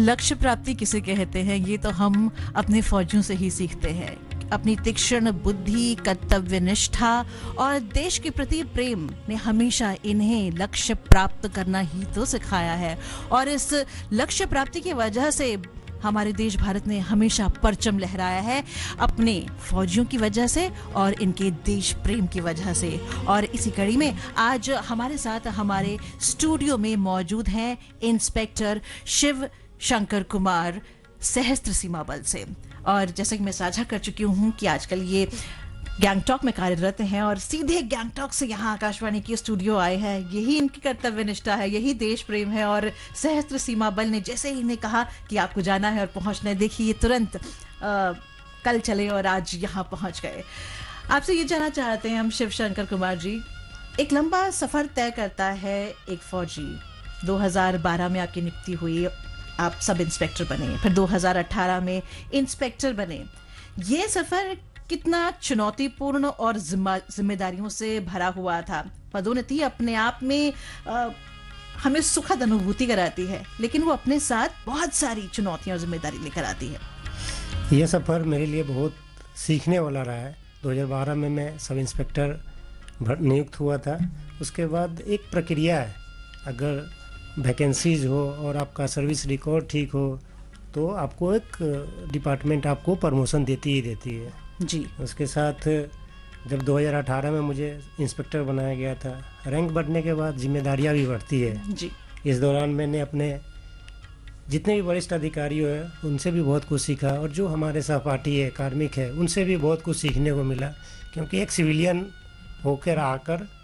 लक्ष्य प्राप्ति किसे कहते हैं ये तो हम अपने फौजियों से ही सीखते हैं। अपनी तीक्ष्ण बुद्धि, कर्तव्य निष्ठा और देश के प्रति प्रेम ने हमेशा इन्हें लक्ष्य प्राप्त करना ही तो सिखाया है। और इस लक्ष्य प्राप्ति की वजह से हमारे देश भारत ने हमेशा परचम लहराया है, अपने फौजियों की वजह से और इनके देश प्रेम की वजह से। और इसी कड़ी में आज हमारे साथ हमारे स्टूडियो में मौजूद हैं इंस्पेक्टर शिव शंकर कुमार, सशस्त्र सीमा बल से। और जैसे कि मैं साझा कर चुकी हूँ कि आजकल ये गैंगटॉक में कार्यरत हैं और सीधे गैंगटॉक से यहाँ आकाशवाणी की स्टूडियो आए हैं। यही इनकी कर्तव्य निष्ठा है, यही देश प्रेम है। और सशस्त्र सीमा बल ने जैसे ही इन्हें कहा कि आपको जाना है और पहुँचना है, देखिए ये तुरंत कल चले और आज यहाँ पहुँच गए। आपसे ये जानना चाहते हैं हम शिव शंकर कुमार जी, एक लंबा सफ़र तय करता है एक फौजी। 2012 में आपकी नियुक्ति हुई, आप सब इंस्पेक्टर बने, फिर 2018 में इंस्पेक्टर बने। ये सफ़र कितना चुनौतीपूर्ण और जिम्मेदारियों से भरा हुआ था। पदोन्नति अपने आप में हमें सुखद अनुभूति कराती है, लेकिन वो अपने साथ बहुत सारी चुनौतियां और जिम्मेदारी लेकर आती है। यह सफ़र मेरे लिए बहुत सीखने वाला रहा है। 2012 में मैं सब इंस्पेक्टर नियुक्त हुआ था। उसके बाद एक प्रक्रिया है, अगर वैकेंसीज हो और आपका सर्विस रिकॉर्ड ठीक हो तो आपको एक डिपार्टमेंट आपको प्रमोशन देती ही देती है जी। उसके साथ जब 2018 में मुझे इंस्पेक्टर बनाया गया था, रैंक बढ़ने के बाद जिम्मेदारियां भी बढ़ती है जी। इस दौरान मैंने अपने जितने भी वरिष्ठ अधिकारी हैं उनसे भी बहुत कुछ सीखा, और जो हमारे सहपाठी है, कार्मिक है, उनसे भी बहुत कुछ सीखने को मिला। क्योंकि एक सिविलियन होकर आकर